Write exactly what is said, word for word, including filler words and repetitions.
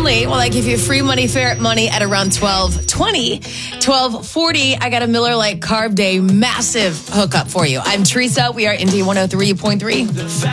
only will I give you free money fair money at around twelve twenty. twelve forty, I got a Miller Lite Carb Day massive hookup for you. I'm Teresa. We are Indy one oh three point three.